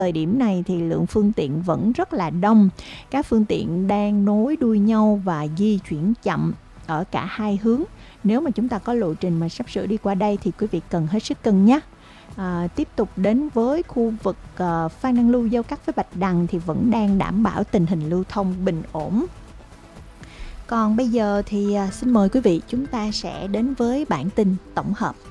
Thời điểm này thì lượng phương tiện vẫn rất là đông. Các phương tiện đang nối đuôi nhau và di chuyển chậm ở cả hai hướng. Nếu mà chúng ta có lộ trình mà sắp sửa đi qua đây thì quý vị cần hết sức cân nhắc. Tiếp tục đến với khu vực Phan Đăng Lưu giao cắt với Bạch Đằng thì vẫn đang đảm bảo tình hình lưu thông bình ổn. Còn bây giờ thì xin mời quý vị chúng ta sẽ đến với bản tin tổng hợp.